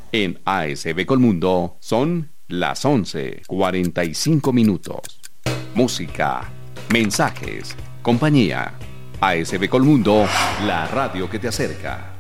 En ASB Colmundo son las 11:45. Música, mensajes, compañía. ASB Colmundo, la radio que te acerca.